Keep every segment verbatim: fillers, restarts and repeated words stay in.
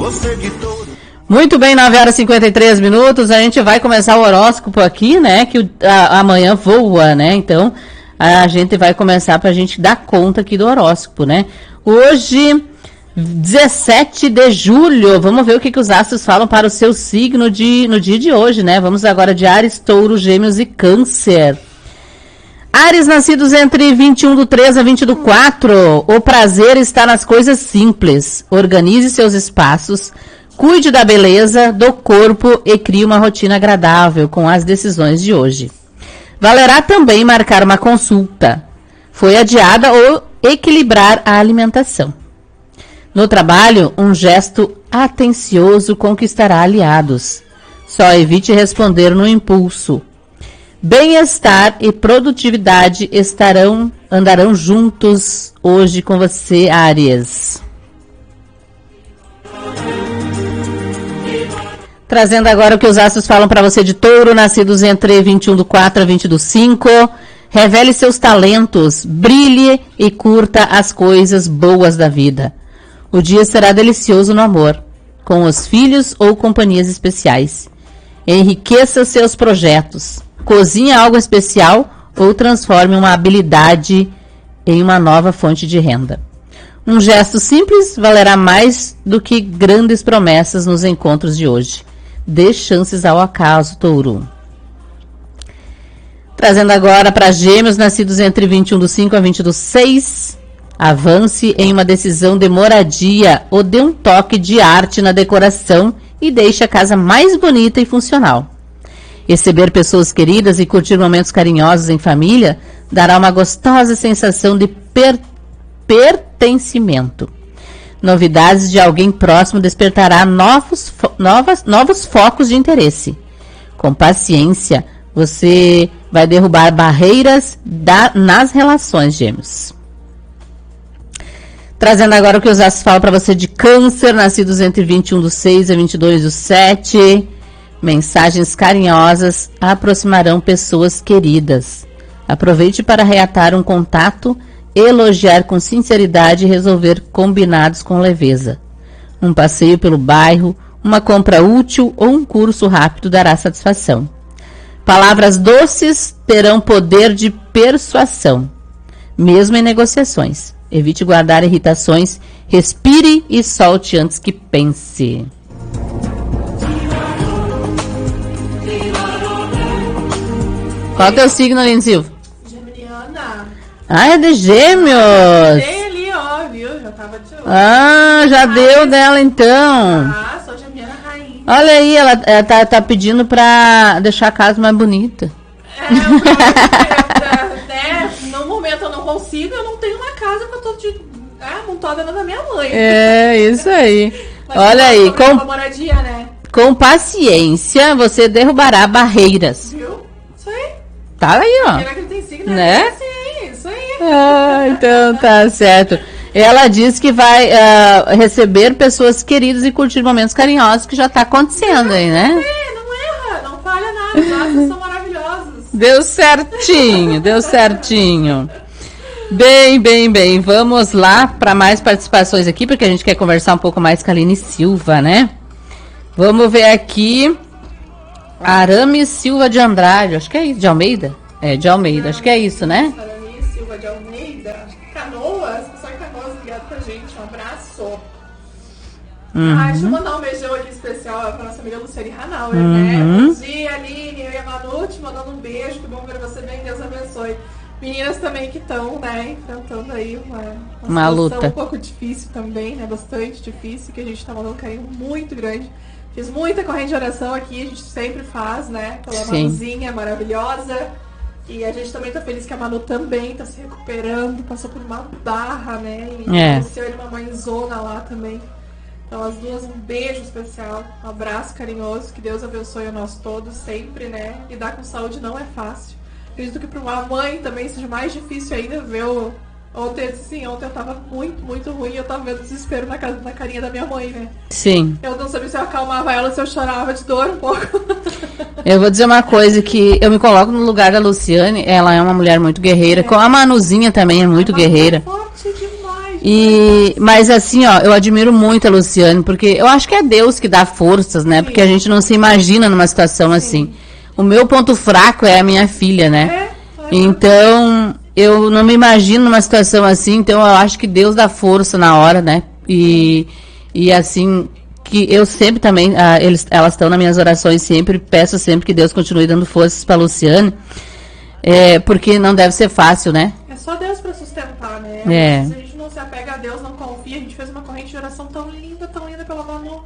você de todo. Muito bem, nove horas e cinquenta e três minutos, a gente vai começar o horóscopo aqui, né, que o, a, amanhã voa, né, então a gente vai começar pra gente dar conta aqui do horóscopo, né. Hoje, dezessete de julho, vamos ver o que, que os astros falam para o seu signo de, no dia de hoje, né, vamos agora de Áries, Touro, Gêmeos e Câncer. Áries, nascidos entre vinte e um do três a vinte do quatro, o prazer está nas coisas simples, organize seus espaços, cuide da beleza do corpo e crie uma rotina agradável com as decisões de hoje. Valerá também marcar uma consulta. Foi adiada ou equilibrar a alimentação. No trabalho, um gesto atencioso conquistará aliados. Só evite responder no impulso. Bem-estar e produtividade estarão, andarão juntos hoje com você, Áries. Trazendo agora o que os astros falam para você de Touro, nascidos entre vinte e um do quatro a vinte do cinco. Revele seus talentos, brilhe e curta as coisas boas da vida. O dia será delicioso no amor, com os filhos ou companhias especiais. Enriqueça seus projetos, cozinhe algo especial ou transforme uma habilidade em uma nova fonte de renda. Um gesto simples valerá mais do que grandes promessas nos encontros de hoje. Dê chances ao acaso, Touro. Trazendo agora para Gêmeos, nascidos entre vinte e um do cinco a vinte do seis. Avance em uma decisão de moradia ou dê um toque de arte na decoração e deixe a casa mais bonita e funcional. Receber pessoas queridas e curtir momentos carinhosos em família dará uma gostosa sensação de per- pertencimento. Novidades de alguém próximo despertará novos, fo- novas, novos focos de interesse. Com paciência, você vai derrubar barreiras da, nas relações, Gêmeos. Trazendo agora o que os astros falam para você de Câncer, nascidos entre vinte e um do seis a vinte e dois do sete. Mensagens carinhosas aproximarão pessoas queridas. Aproveite para reatar um contato, elogiar com sinceridade e resolver combinados com leveza. Um passeio pelo bairro, uma compra útil ou um curso rápido dará satisfação. Palavras doces terão poder de persuasão, mesmo em negociações. Evite guardar irritações, respire e solte antes que pense. Qual é o teu signo, Aline Silva? Geminiana. Ah, é de Gêmeos. Tem ali, ó, viu? Já tava de olho. Ah, já Mas- deu dela então. Ah, sou Geminiana rainha. Olha aí, ela, ela tá, tá pedindo pra deixar a casa mais bonita. É, eu gosto, né? No momento eu não consigo, eu não tenho uma casa que eu tô de ah, montada na da minha mãe. É, isso aí. Mas Olha aí, eu tô com com, moradia, né? com paciência você derrubará barreiras. Viu? Isso aí. Tá aí, ó. Será que ele tem signo? Né? É, sim, isso aí. Ah, então tá certo. Ela diz que vai ah, receber pessoas queridas e curtir momentos carinhosos, que já tá acontecendo aí, né? É, não erra, não falha nada. Os astros são maravilhosos. Deu certinho, deu certinho. Bem, bem, bem. Vamos lá para mais participações aqui, porque a gente quer conversar um pouco mais com a Aline Silva, né? Vamos ver aqui. Arame Silva de Andrade, acho que é isso, de Almeida? É, de Almeida, acho que é isso, né? Arame Silva de Almeida, Canoas, pessoal em Canoas ligado pra gente, um abraço. Uhum. Ah, deixa eu mandar um beijão aqui especial pra nossa amiga Luciane Hanauer, Uhum. né? Bom dia, Aline, eu e a Manu, te mandando um beijo, que bom ver você bem, Deus abençoe. Meninas também que estão, né, enfrentando aí uma, uma, Uma situação luta. um pouco difícil também, né, bastante difícil, que a gente tá mandando um carinho muito grande. Fiz muita corrente de oração aqui, a gente sempre faz, né, pela Sim. Manuzinha maravilhosa. E a gente também tá feliz que a Manu também tá se recuperando, passou por uma barra, né, e É. conheceu ele uma mãezona lá também. Então as duas, um beijo especial, um abraço carinhoso, que Deus abençoe a nós todos sempre, né? Lidar com saúde não é fácil. Acredito que para uma mãe também seja mais difícil ainda ver o... Ontem, assim, ontem eu tava muito, muito ruim e eu tava vendo desespero na, ca- na carinha da minha mãe, né? Sim. Eu não sabia se eu acalmava ela, se eu chorava de dor um pouco. Eu vou dizer uma coisa, que eu me coloco no lugar da Luciane, ela é uma mulher muito guerreira, com a Manuzinha também é muito Mas guerreira. é forte demais, E, mas assim, ó, eu admiro muito a Luciane, porque eu acho que é Deus que dá forças, né? Porque a gente não se imagina numa situação Sim. assim. O meu ponto fraco é a minha filha, né? É, então, eu não me imagino numa situação assim, então eu acho que Deus dá força na hora, né? E, e assim, que eu sempre também, ah, eles, elas estão nas minhas orações sempre, peço sempre que Deus continue dando forças para Luciane, é, porque não deve ser fácil, né? É só Deus para sustentar, né? É. A gente não se apega a Deus, não confia, a gente fez uma corrente de oração tão linda, tão linda pela Manu.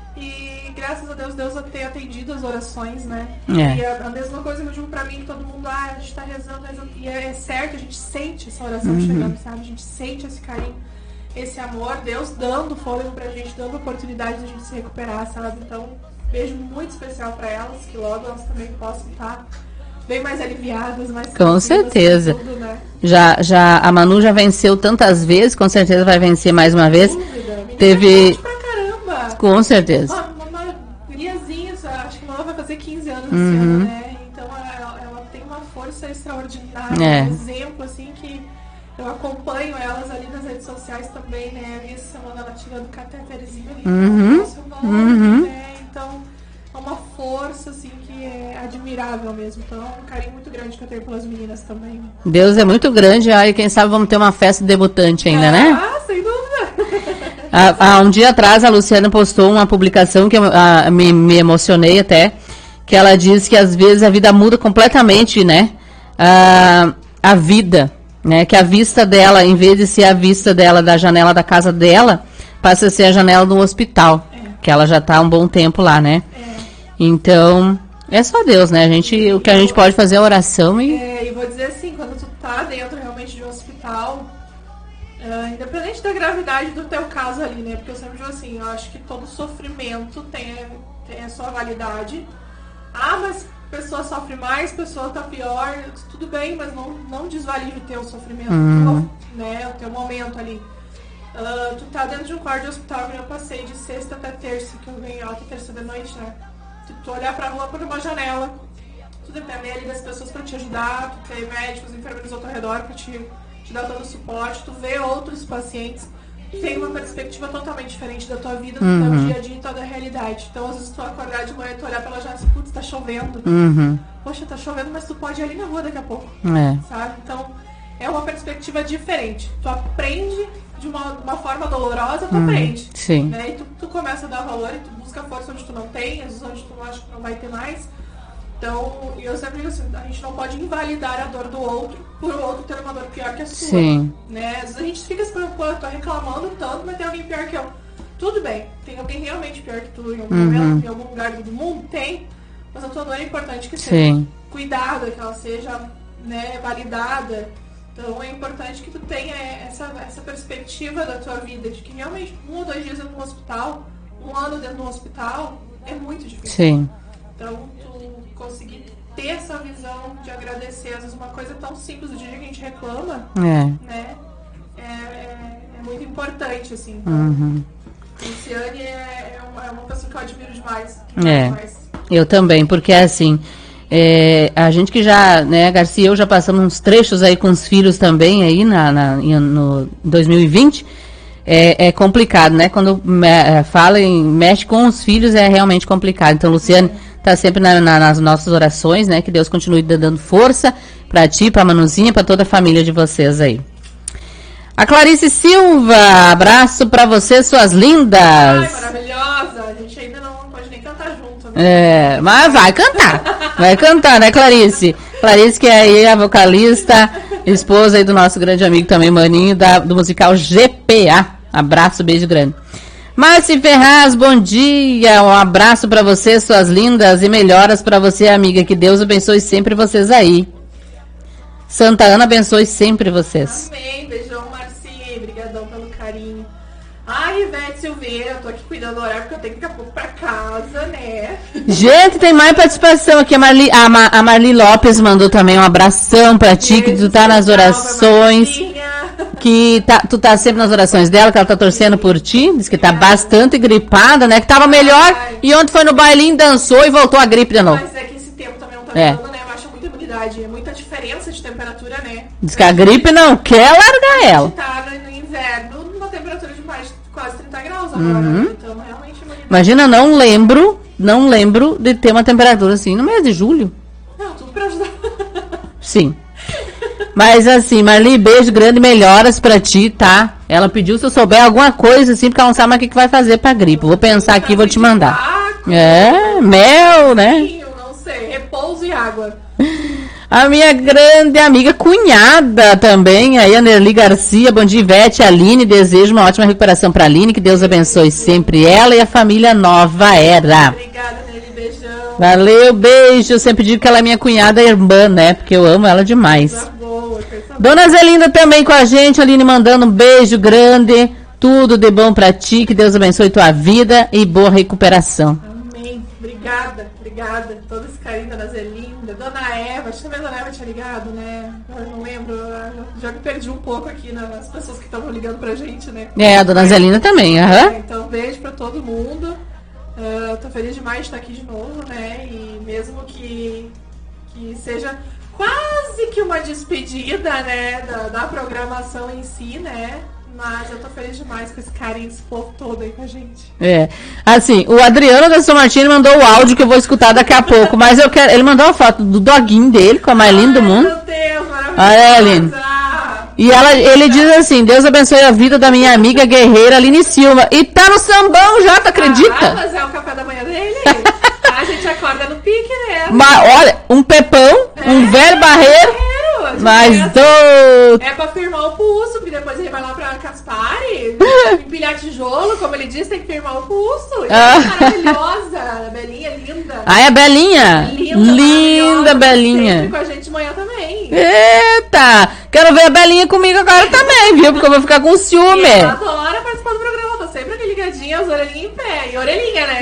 E graças a Deus, Deus tem atendido as orações, né? É. E a, a mesma coisa que eu digo pra mim, que todo mundo, ah, a gente tá rezando, rezando. E é, é certo, a gente sente essa oração uhum. chegando, sabe? A gente sente esse carinho, esse amor, Deus dando fôlego pra gente, dando oportunidade de a gente se recuperar, sabe? Então, beijo muito especial pra elas, que logo elas também possam estar bem mais aliviadas, mais com certeza. Tudo, né? Já, já, a Manu já venceu tantas vezes, com certeza vai vencer mais uma vez. Dúvida. Teve... Com certeza. Uma, uma guriazinha, acho que ela vai fazer quinze anos uhum. esse ano, né? Então ela, ela tem uma força extraordinária, é. um exemplo, assim, que eu acompanho elas ali nas redes sociais também, né? Essa semana ela tirando catéterzinho ali, uhum. nome, uhum. né? Então é uma força, assim, que é admirável mesmo. Então é um carinho muito grande que eu tenho pelas meninas também. Deus é muito grande, aí quem sabe vamos ter uma festa de debutante ainda, ah, né? Ah, sem dúvida. Há, há um dia atrás a Luciana postou uma publicação que eu, a, me, me emocionei até, que ela diz que às vezes a vida muda completamente, né? A, a vida, né? Que a vista dela, em vez de ser a vista dela da janela da casa dela, passa a ser a janela do hospital, é. que ela já está há um bom tempo lá, né? É. Então, é só Deus, né? A gente, o que a gente pode fazer é oração e... É, e vou dizer assim, quando tu tá dentro realmente de um hospital... Uh, independente da gravidade do teu caso ali, né? Porque eu sempre digo assim, eu acho que todo sofrimento tem, tem a sua validade. Ah, mas a pessoa sofre mais, a pessoa tá pior, tudo bem, mas não, não desvalide o teu sofrimento, uhum. né? O teu momento ali. Uh, tu tá dentro de um quarto de hospital, que eu passei de sexta até terça, que eu venho alta terça da noite, né? Tu, tu olhar pra rua por uma janela, tu depender ali das pessoas pra te ajudar, tu ter médicos, enfermeiros ao teu redor pra te... te dá todo o suporte, tu vê outros pacientes, tem uma perspectiva totalmente diferente da tua vida, do uhum. teu dia a dia e toda a realidade. Então, às vezes, tu acordar de manhã e tu olhar pela janela e dizer, putz, tá chovendo. Uhum. Poxa, tá chovendo, mas tu pode ir ali na rua daqui a pouco, é. sabe? Então, é uma perspectiva diferente. Tu aprende de uma, uma forma dolorosa, tu uhum. aprende. Sim. Né? E tu, tu começa a dar valor e tu busca força onde tu não tem, às vezes onde tu acha que não vai ter mais. Então, eu sempre digo assim, a gente não pode invalidar a dor do outro por o outro ter uma dor pior que a sua. Sim. Né? Às vezes a gente fica se preocupando, tô reclamando tanto, mas tem alguém pior que eu. Tudo bem, tem alguém realmente pior que tu em algum uhum. momento, em algum lugar do mundo? Tem. Mas a tua dor é importante que seja Sim. cuidada, que ela seja, né, validada. Então é importante que tu tenha essa, essa perspectiva da tua vida, de que realmente um ou dois dias dentro de um hospital, um ano dentro de um hospital, é muito difícil. Sim. Então, tu conseguir ter essa visão de agradecer, às vezes uma coisa tão simples do dia que a gente reclama, é. né? É, é, é muito importante, assim. Então, uhum. Luciane é, é, uma, é uma pessoa que eu admiro demais. É, demais. Eu também, porque assim, é, a gente que já, né, Garcia e eu já passamos uns trechos aí com os filhos também aí na, na, no dois mil e vinte, é, é complicado, né? Quando me, fala em mexe com os filhos é realmente complicado. Então, Luciane está sempre na, na, nas nossas orações, né? Que Deus continue dando força para ti, para a Manuzinha, para toda a família de vocês aí. A Clarice Silva, abraço para você, suas lindas. Ai, maravilhosa. A gente ainda não pode nem cantar junto, né? É, mas vai cantar. Vai cantar, né, Clarice? Clarice que é aí a vocalista, esposa aí do nosso grande amigo também, Maninho, da, do musical G P A. Abraço, beijo grande. Márcia Ferraz, bom dia. Um abraço para você, suas lindas, e melhoras para você, amiga. Que Deus abençoe sempre vocês aí. Santa Ana abençoe sempre vocês. Amém. Beijão, Marcinha. Obrigadão pelo carinho. Ai, Ivete Silveira, eu tô aqui cuidando do horário porque eu tenho que ir daqui a pouco pra casa, né? Gente, tem mais participação aqui. A Marli, a, Ma, a Marli Lopes mandou também um abração pra ti, que tu tá nas orações. Que tá, tu tá sempre nas orações dela, que ela tá torcendo por ti. Diz que tá bastante gripada, né? Que tava melhor. Ai. E ontem foi no bailinho, dançou e voltou a gripe de novo. Mas é que esse tempo também não tá é. dando, né? Baixa muita imunidade. É muita diferença de temperatura, né? Diz que a gripe não quer largar ela. A gente tá no inverno, agora, Uhum. né? Então realmente a imunidade... Imagina, não lembro, não lembro de ter uma temperatura assim no mês de julho. Não, tudo pra ajudar. Sim. Mas assim, Marli, beijo grande, melhoras pra ti, tá? Ela pediu se eu souber alguma coisa assim, porque ela não sabe mais o que, que vai fazer pra gripe. Vou pensar aqui e vou te mandar. É, mel, né? Não sei, repouso e água. A minha grande amiga cunhada também, aí a Nerli Garcia, bom dia, Ivete, Aline, desejo uma ótima recuperação pra Aline, que Deus abençoe sempre ela e a família Nova Era. Obrigada, Nerli, beijão. Valeu, beijo, eu sempre digo que ela é minha cunhada irmã, né, porque eu amo ela demais. Coisa boa, coisa boa. Dona Zelinda também com a gente, Aline mandando um beijo grande, tudo de bom pra ti, que Deus abençoe tua vida e boa recuperação. Amém. Obrigada, obrigada. Todo esse carinho da Dona Zelinda. Dona Eva, acho que também a Dona Eva tinha ligado, né? Eu não lembro, eu já me perdi um pouco aqui nas pessoas que estavam ligando pra gente, né? É, a Dona Zelinda também, aham. É, então, beijo pra todo mundo. Uh, tô feliz demais de estar aqui de novo, né? E mesmo que, que seja quase que uma despedida, né? Da, da programação em si, né? Mas eu tô feliz demais com esse carinho, esse povo todo aí com a gente. É. Assim, o Adriano da São Martino mandou o áudio que eu vou escutar daqui a pouco, mas eu quero. Ele mandou uma foto do doguinho dele, com a mais linda do mundo. Meu Deus, maravilhoso. Ah, é, Aline. E ela, ele diz assim: Deus abençoe a vida da minha amiga guerreira Aline Silva. E tá no sambão já, tu acredita? Ah, mas é o café da manhã dele. A gente acorda no pique, né? Mas olha, um pepão, É, um velho barreiro, a gente mas é assim, do. É pra firmar o pulso, porque depois ele vai lá pra Caspari, empilhar tijolo, como ele disse, tem que firmar o pulso. E Ah. é maravilhosa, a Belinha, linda. Ai, a Belinha. Linda, Linda maravilhosa, Belinha. Sempre com a gente de manhã também. Eita! Quero ver a Belinha comigo agora também, viu? Porque eu vou ficar com ciúme. E ela adora participar do programa, tá sempre aqui ligadinha, as orelhinhas em pé. E orelhinha, né?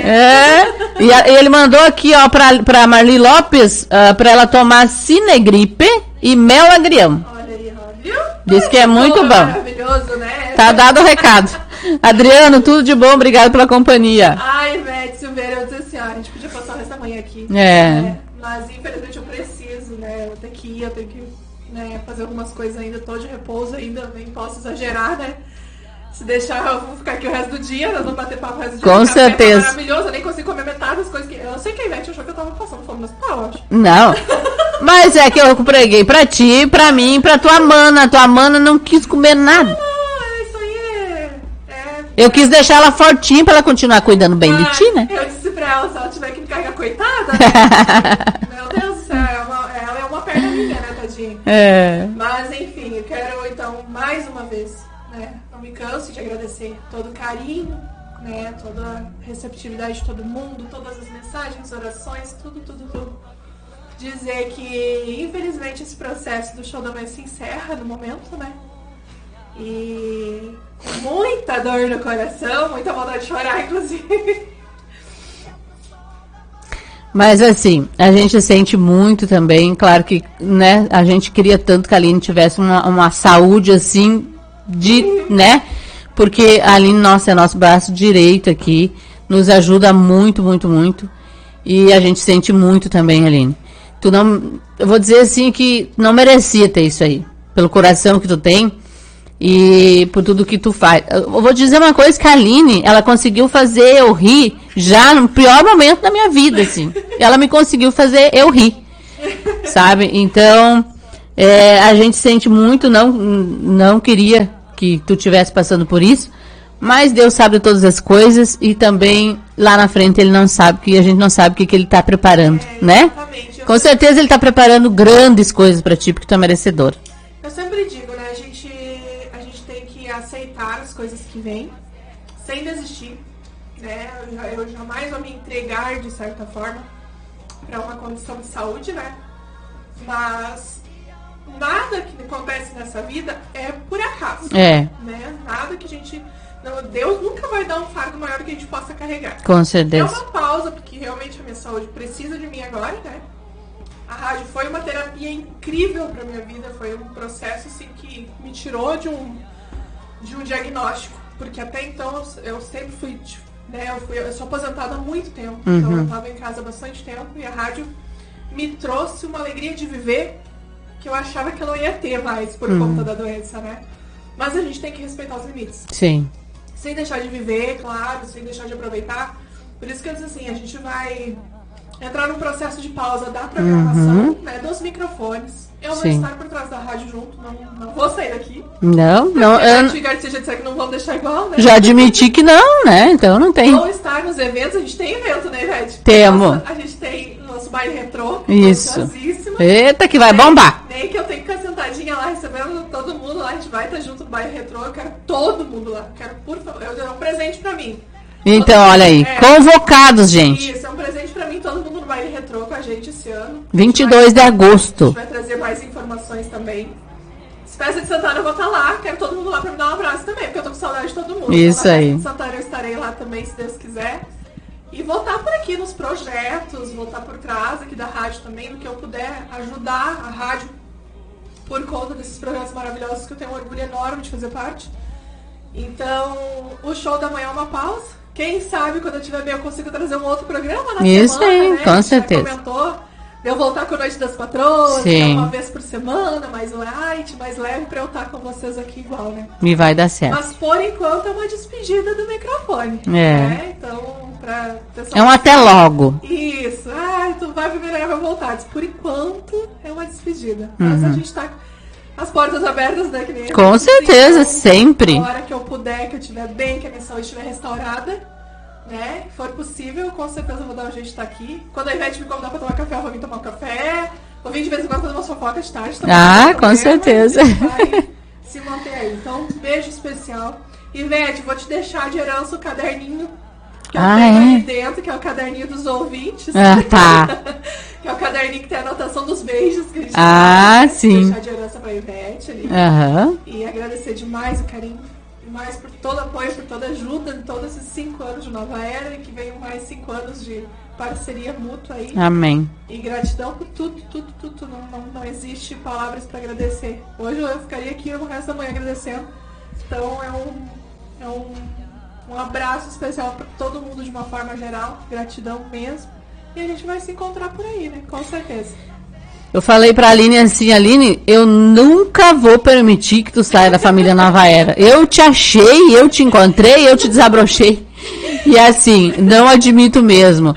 É. E, a- e ele mandou aqui, ó, pra, pra Marli Lopes, ah, pra ela tomar Cinegripe e mel agrião. Olha aí, ó, viu? Diz que é muito Pô, bom. Maravilhoso, né? Tá dado o recado. Adriano, tudo de bom, obrigado pela companhia. Ai, Ivete, Silveira, eu disse assim, ó, a gente podia passar o resto da manhã aqui. É. né? Mas infelizmente eu preciso, né? Eu tenho que ir, eu tenho que né, fazer algumas coisas ainda, tô de repouso ainda, nem posso exagerar, né? Se deixar, eu vou ficar aqui o resto do dia, nós vamos bater papo o resto do dia. Com O café certeza. Tá maravilhoso, eu nem consigo comer metade das coisas que. Eu sei que a Ivete achou que eu tava passando fome no hospital, eu acho. Não. Mas é que eu preguei pra ti, pra mim, pra tua mana. Tua mana não quis comer nada. Não, isso aí é. é Eu quis deixar ela fortinha pra ela continuar cuidando bem de ti, né? Eu disse pra ela, se ela tiver que me carregar, coitada, né? Meu Deus do céu, é uma- ela é uma perna minha, né, tadinha? É. Mas enfim, eu quero então mais uma vez, né? Não me canso de agradecer todo o carinho, né? Toda a receptividade de todo mundo, todas as mensagens, orações, tudo, tudo, tudo. Dizer que infelizmente esse processo do show da mãe se encerra no momento, né? E com muita dor no coração, muita vontade de chorar, inclusive. Mas assim, a gente sente muito também, claro que, né, a gente queria tanto que a Aline tivesse uma, uma saúde assim, de, né, porque a Aline, nossa, é nosso braço direito aqui, nos ajuda muito, muito, muito, e a gente sente muito também, Aline. Tu não, eu vou dizer assim que não merecia ter isso aí, pelo coração que tu tem, e por tudo que tu faz. Eu vou dizer uma coisa que a Aline, ela conseguiu fazer eu rir já no pior momento da minha vida, assim. Ela me conseguiu fazer eu rir, sabe? Então, é, a gente sente muito, não, não queria que tu estivesse passando por isso, mas Deus sabe de todas as coisas e também lá na frente ele não sabe, que a gente não sabe o que, que ele está preparando, É, né? exatamente. Eu Com certeza ele está preparando grandes coisas para ti, porque tu é merecedor. Eu sempre digo, né? A gente, a gente tem que aceitar as coisas que vêm, sem desistir, né? Eu, já- eu jamais vou me entregar, de certa forma, para uma condição de saúde, né? Mas nada que acontece nessa vida é por acaso, É, né? Nada que a gente... Não, Deus nunca vai dar um fardo maior que a gente possa carregar. com É certeza. uma pausa, porque realmente a minha saúde precisa de mim agora, né? A rádio foi uma terapia incrível pra minha vida, foi um processo assim que me tirou de um, de um diagnóstico, porque até então eu, eu sempre fui, né, eu, fui, eu sou aposentada há muito tempo, então eu estava em casa há bastante tempo e a rádio me trouxe uma alegria de viver que eu achava que eu não ia ter mais por conta da doença, né? Mas a gente tem que respeitar os limites. Sim. sem deixar de viver, claro, sem deixar de aproveitar. Por isso que eu disse assim, a gente vai entrar num processo de pausa da programação, uhum. né, dos microfones. Eu vou Sim. estar por trás da rádio junto, não, não vou sair daqui. Não, não. Eu... A Garcia já disse que não vamos deixar igual, né? Já admiti que não, né? Então não tem. Vou estar nos eventos, a gente tem evento, né, Ivete? Temos. A gente tem o nosso baile retrô. Isso. Eita, que vai nem, bombar. Nem que eu tenho que ficar sentadinha lá, recebendo todo mundo lá, a gente vai estar junto no baile retrô, eu quero todo mundo lá. Quero, por favor, é um presente pra mim. Então, olha aí, é, convocados, gente. Isso, é um presente pra mim, todo mundo no baile retrô com a gente esse ano. vinte e dois de agosto. A gente vai trazer mais informações também. Festa de Santana eu vou estar lá, quero todo mundo lá pra me dar um abraço também, porque eu tô com saudade de todo mundo. Isso então, aí. Na Festa de Santana eu estarei lá também, se Deus quiser. E vou estar por aqui nos projetos, vou estar por trás aqui da rádio também, no que eu puder ajudar a rádio por conta desses projetos maravilhosos que eu tenho um orgulho enorme de fazer parte. Então, o show da manhã é uma pausa. Quem sabe, quando eu estiver bem, eu consigo trazer um outro programa na Isso semana, aí, né? com certeza. Já comentou de eu voltar com a Noite das Patroas, que é uma vez por semana, mais light, mais leve, pra eu estar com vocês aqui igual, né? E vai dar certo. Mas, por enquanto, é uma despedida do microfone. É. Né? Então, pra... É um até logo. Isso. Ah, tu vai primeiro e vai voltar. Por enquanto, é uma despedida. Uhum. Mas a gente tá... As portas abertas, né? Que nem com certeza, então, sempre. Na hora que eu puder, que eu estiver bem, que a minha saúde estiver restaurada, né? Se for possível, com certeza eu vou dar um jeito de estar aqui. Quando a Ivete me convidar pra tomar café, eu vou vir tomar um café. Vou vir de vez em quando fazer uma fofoca de tarde também. Ah, com certeza. Vai se manter aí. Então, um beijo especial. Ivete, vou te deixar de herança o caderninho que eu ah, tenho é? ali dentro, que é o caderninho dos ouvintes. Ah, tá. Que é o caderninho que tem a anotação dos beijos que a gente Ah, tem, sim. Deixar de herança pra Ivete ali. Uhum. E agradecer demais o carinho, demais por todo apoio, por toda ajuda em todos esses cinco anos de Nova Era e que venham mais cinco anos de parceria mútua aí. Amém. E gratidão por tudo, tudo, tudo. Não, não, não existe palavras pra agradecer. Hoje eu ficaria aqui no resto da manhã agradecendo. Então é um, é um, um abraço especial pra todo mundo de uma forma geral. Gratidão mesmo. E a gente vai se encontrar por aí, né? Com certeza. Eu falei pra Aline assim, Aline, eu nunca vou permitir que tu saia da família Nova Era. Eu te achei, eu te encontrei, eu te desabrochei. E assim, não admito mesmo.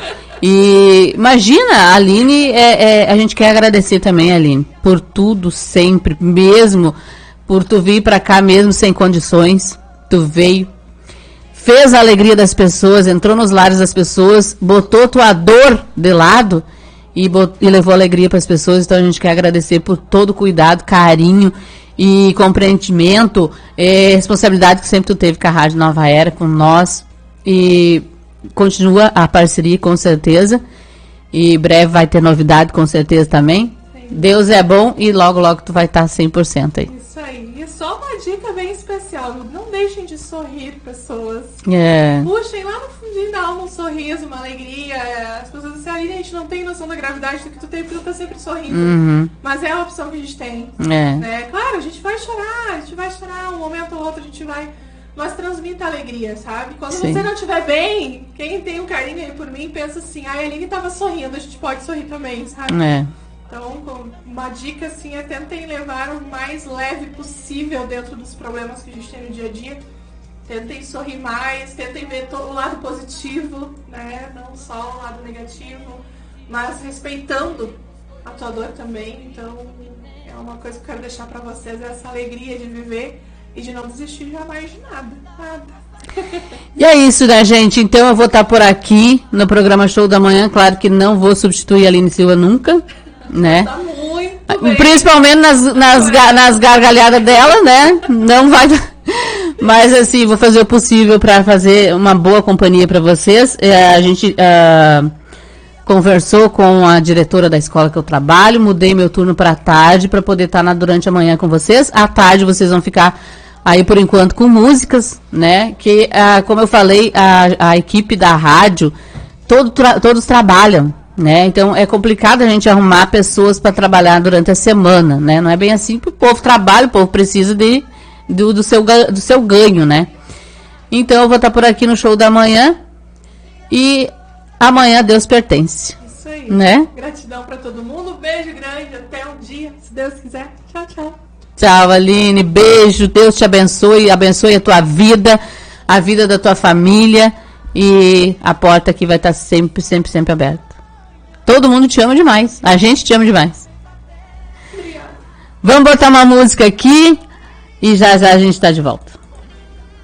E imagina, a Aline, é, é, a gente quer agradecer também, Aline, por tudo, sempre, mesmo por tu vir pra cá mesmo sem condições. Tu veio, fez a alegria das pessoas, entrou nos lares das pessoas, botou tua dor de lado e, bot, e levou alegria para as pessoas. Então a gente quer agradecer por todo o cuidado, carinho e compreendimento, é, responsabilidade que sempre tu teve com a Rádio Nova Era, com nós. E continua a parceria, com certeza. E breve vai ter novidade, com certeza também. Sim. Deus é bom e logo, logo tu vai estar cem por cento aí. Isso aí. E só uma dica bem especial. Não deixem de sorrir, pessoas. É. Puxem lá no fundinho da alma um sorriso, uma alegria. As pessoas dizem, aí a gente não tem noção da gravidade do que tu tem, porque tu tá sempre sorrindo. Uhum. Mas é a opção que a gente tem. É. Né? Claro, a gente vai chorar, a gente vai chorar, um momento ou outro a gente vai... Mas transmita alegria, sabe? Quando Sim. você não estiver bem, quem tem um carinho aí por mim, pensa assim, ah, a Aline tava sorrindo, a gente pode sorrir também, sabe? É. Então, uma dica, assim, é tentem levar o mais leve possível dentro dos problemas que a gente tem no dia a dia. Tentem sorrir mais, tentem ver todo o lado positivo, né? Não só o lado negativo, mas respeitando a tua dor também. Então, é uma coisa que eu quero deixar pra vocês, é essa alegria de viver e de não desistir jamais de nada. Nada. E é isso, né, gente? Então eu vou estar por aqui no programa Show da Manhã. Claro que não vou substituir a Aline Silva nunca, né? Tá muito bem. Principalmente nas, nas, nas gargalhadas dela, né? Não vai... Mas assim, vou fazer o possível para fazer uma boa companhia para vocês. É, a gente uh, conversou com a diretora da escola que eu trabalho, mudei meu turno para tarde para poder estar na, durante a manhã com vocês. À tarde vocês vão ficar aí por enquanto com músicas, né? Que, uh, como eu falei, a, a equipe da rádio, todo tra- todos trabalham, né? Então é complicado a gente arrumar pessoas para trabalhar durante a semana, né? Não é bem assim que o povo trabalha, o povo precisa de, do, do, seu, do seu ganho, né? Então eu vou estar por aqui no Show da Manhã e amanhã Deus pertence. Isso aí. Né? Gratidão para todo mundo, beijo grande, até um dia, se Deus quiser. Tchau, tchau. Tchau, Aline, beijo, Deus te abençoe, abençoe a tua vida, a vida da tua família e a porta aqui vai estar sempre, sempre, sempre aberta. Todo mundo te ama demais. A gente te ama demais. Obrigada. Vamos botar uma música aqui e já já a gente está de volta.